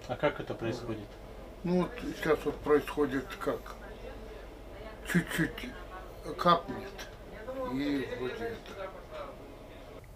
А как это происходит? Ну вот сейчас вот происходит как? Чуть-чуть капнет и вроде это.